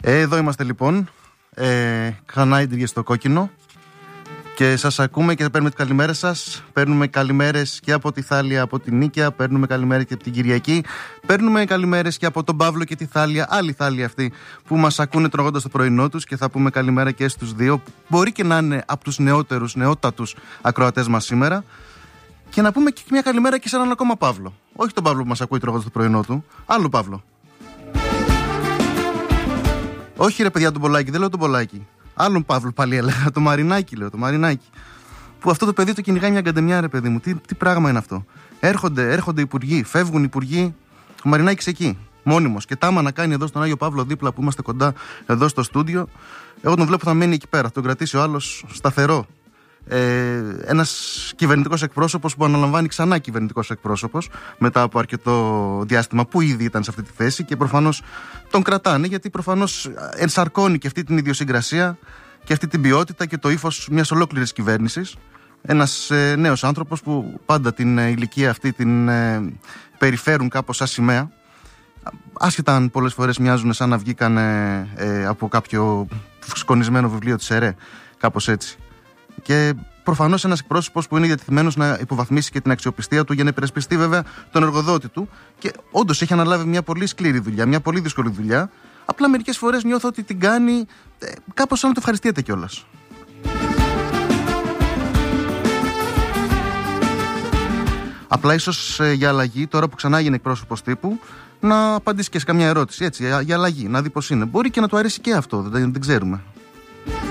Εδώ είμαστε λοιπόν, Χανάιντιγκε στο κόκκινο, και σας ακούμε και παίρνουμε τις καλημέρες σας. Παίρνουμε καλημέρες και από τη Θάλια, από την Νίκαια, παίρνουμε καλημέρες και από την Κυριακή, παίρνουμε καλημέρες και από τον Παύλο και τη Θάλια, άλλη Θάλια αυτή που μας ακούνε τρώγοντας το πρωινό τους, και θα πούμε καλημέρα και στους δύο. Μπορεί και να είναι από τους νεότατους ακροατές μας σήμερα. Και να πούμε και μια καλημέρα και σε έναν ακόμα Παύλο. Όχι τον Παύλο που μας ακούει τρώγοντας το πρωινό του, άλλο Παύλο. Όχι ρε παιδιά τον Πολάκη, δεν λέω τον Πολάκη. Άλλον Παύλο πάλι έλεγα, το Μαρινάκι λέω, το Μαρινάκι. Που αυτό το παιδί το κυνηγάει μια γκαντεμιά, ρε παιδί μου. Τι πράγμα είναι αυτό. Έρχονται υπουργοί, φεύγουν υπουργοί. Ο Μαρινάκης εκεί, μόνιμος. Και τάμα να κάνει εδώ στον Άγιο Παύλο δίπλα που είμαστε κοντά, εδώ στο στούντιο. Εγώ τον βλέπω θα μένει εκεί πέρα. Τον κρατήσει ο άλλος σταθερό. Ένας κυβερνητικός εκπρόσωπος που αναλαμβάνει ξανά κυβερνητικός εκπρόσωπος μετά από αρκετό διάστημα που ήδη ήταν σε αυτή τη θέση, και προφανώς τον κρατάνε γιατί προφανώς ενσαρκώνει και αυτή την ιδιοσυγκρασία και αυτή την ποιότητα και το ύφος μιας ολόκληρης κυβέρνησης. Ένας νέος άνθρωπος που πάντα την ηλικία αυτή την περιφέρουν κάπως σαν σημαία, άσχετα αν πολλές φορές μοιάζουν σαν να βγήκαν από κάποιο σκονισμένο βιβλίο της ΕΡΕ, κάπως έτσι. Και προφανώς ένας εκπρόσωπος που είναι διατεθειμένος να υποβαθμίσει και την αξιοπιστία του για να υπερασπιστεί βέβαια τον εργοδότη του, και όντως έχει αναλάβει μια πολύ σκληρή δουλειά, μια πολύ δύσκολη δουλειά. Απλά μερικές φορές νιώθω ότι την κάνει κάπως σαν να το ευχαριστιέται κιόλας. Απλά ίσως για αλλαγή, τώρα που ξανά γίνει εκπρόσωπος τύπου, να απαντήσει και σε καμιά ερώτηση, έτσι, για αλλαγή, να δει πώς είναι. Μπορεί και να του αρέσει και αυτό, δεν ξέρουμε.